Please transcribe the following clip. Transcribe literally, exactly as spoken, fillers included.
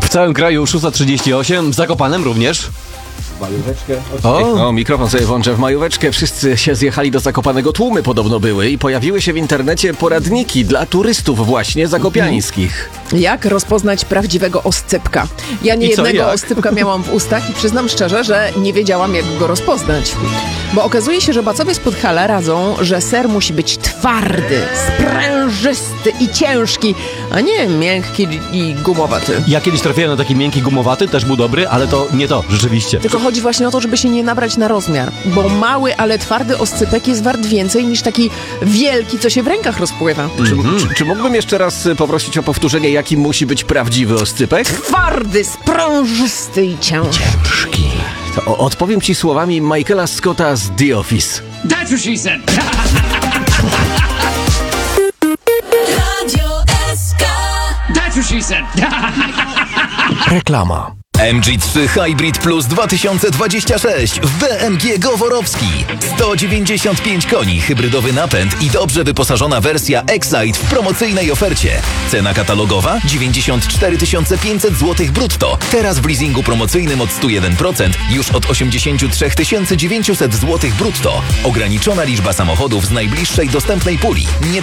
całym kraju szósta trzydzieści osiem, w Zakopanem również. Majóweczkę. O, O, mikrofon sobie włączę w majóweczkę. Wszyscy się zjechali do Zakopanego, tłumy podobno były i pojawiły się w internecie poradniki dla turystów właśnie zakopiańskich. Jak rozpoznać prawdziwego oscypka? Ja nie I co, jednego jak? oscypka miałam w ustach i przyznam szczerze, że nie wiedziałam, jak go rozpoznać. Bo okazuje się, że bacowie z Podhala radzą, że ser musi być twardy, sprężysty i ciężki, a nie miękki i gumowaty. ja kiedyś trafiłem na taki miękki gumowaty, też był dobry, ale to nie to, rzeczywiście. Tylko chodzi właśnie o to, żeby się nie nabrać na rozmiar, bo mały, ale twardy oscypek jest wart więcej niż taki wielki, co się w rękach rozpływa. Czy, czy, czy mógłbym jeszcze raz y, poprosić o powtórzenie, jaki musi być prawdziwy oscypek? Twardy, sprężysty i ciężki. To o, odpowiem ci słowami Michaela Scotta z The Office. That's what she said. Radio S K. That's what she said. Reklama. M G trzy Hybrid Plus dwa tysiące dwadzieścia sześć w B M G Goworowski. sto dziewięćdziesiąt pięć koni, hybrydowy napęd i dobrze wyposażona wersja Excite w promocyjnej ofercie. Cena katalogowa dziewięćdziesiąt cztery tysiące pięćset złotych brutto. Teraz w leasingu promocyjnym od sto jeden procent już od osiemdziesiąt trzy tysiące dziewięćset złotych brutto. Ograniczona liczba samochodów z najbliższej dostępnej puli. Nie